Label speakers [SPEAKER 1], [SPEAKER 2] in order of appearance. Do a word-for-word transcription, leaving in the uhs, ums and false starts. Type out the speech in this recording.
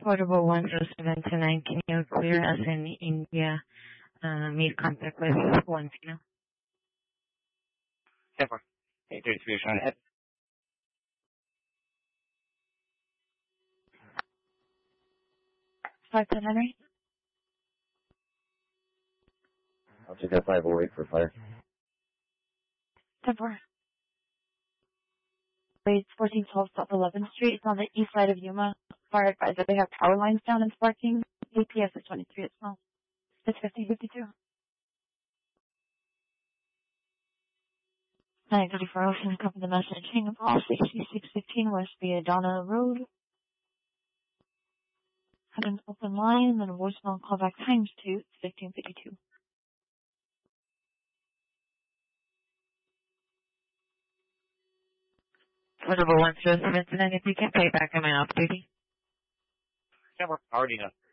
[SPEAKER 1] Portable one zero seven two nine, can you clear us in India? Uh, made contact with one zero.
[SPEAKER 2] ten four. eight three three, trying to head.
[SPEAKER 1] five ten Henry.
[SPEAKER 3] I'll check out five oh eight for fire.
[SPEAKER 1] ten four. It's fourteen twelve South eleventh Street. It's on the east side of Yuma. Fire advised that they have power lines down and sparking. A P S is twenty-three at small. It's fifty fifty-two. nine thirty-four Ocean, copy the message. Hang up all sixty-six fifteen West Viadana Road. Had an open line, then a voicemail callback times two. It's fifteen fifty-two. Portable one zero seven two nine, if you can pay back, am I off duty?
[SPEAKER 2] ten four. Already done.